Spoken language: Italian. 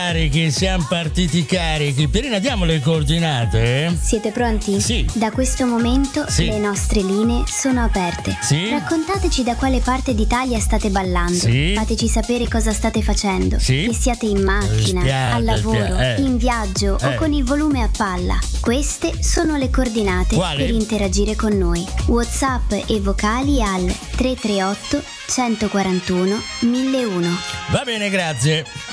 Carichi, siamo partiti carichi. Pierina, diamo le coordinate? Siete pronti? Sì. Da questo momento le nostre linee sono aperte. Sì. Raccontateci da quale parte d'Italia state ballando. Sì. Fateci sapere cosa state facendo. Sì. Che siate in macchina, Spiace, al lavoro, in viaggio o con il volume a palla. Queste sono le coordinate Quali? per interagire con noi. WhatsApp e vocali al 338 141 1001. Va bene, grazie.